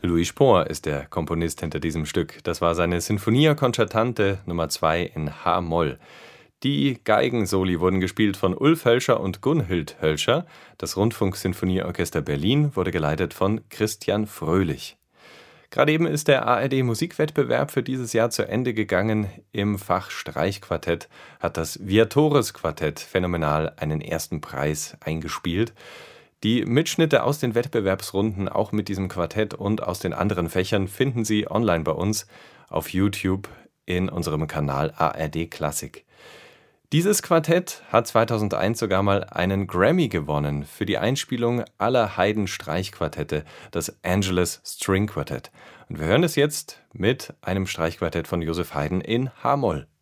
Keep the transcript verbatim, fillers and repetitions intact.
Louis Spohr ist der Komponist hinter diesem Stück. Das war seine Sinfonia Concertante Nummer zwei in H-Moll. Die Geigensoli wurden gespielt von Ulf Hölscher und Gunhild Hölscher. Das Rundfunksinfonieorchester Berlin wurde geleitet von Christian Fröhlich. Gerade eben ist der A R D-Musikwettbewerb für dieses Jahr zu Ende gegangen. Im Fach Streichquartett hat das Viatores-Quartett phänomenal einen ersten Preis eingespielt. Die Mitschnitte aus den Wettbewerbsrunden, auch mit diesem Quartett und aus den anderen Fächern, finden Sie online bei uns auf YouTube in unserem Kanal A R D Klassik. Dieses Quartett hat zweitausendeins sogar mal einen Grammy gewonnen für die Einspielung aller Haydn-Streichquartette, das Angelus String Quartet. Und wir hören es jetzt mit einem Streichquartett von Joseph Haydn in H-Moll.